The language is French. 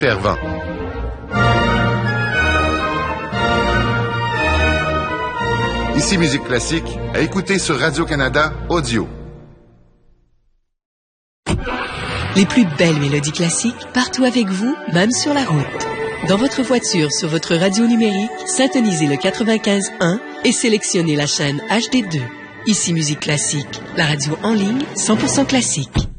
Pervent. Ici Musique Classique, à écouter sur Radio-Canada Audio. Les plus belles mélodies classiques, partout avec vous, même sur la route. Dans votre voiture, sur votre radio numérique, syntonisez le 95.1 et sélectionnez la chaîne HD2. Ici Musique Classique, la radio en ligne 100% classique.